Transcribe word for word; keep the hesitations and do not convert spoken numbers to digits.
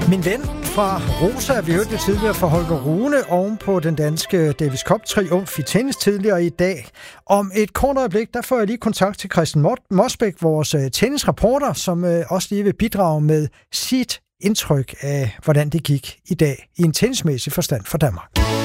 Min ven fra Rosa, vi hørte det tidligere fra Holger Rune oven på den danske Davis Cup triumf i tennis tidligere i dag. Om et kort øjeblik, der får jeg lige kontakt til Christian Mosbæk, vores tennisreporter, som også lige vil bidrage med sit indtryk af, hvordan det gik i dag i en tennismæssig forstand for Danmark.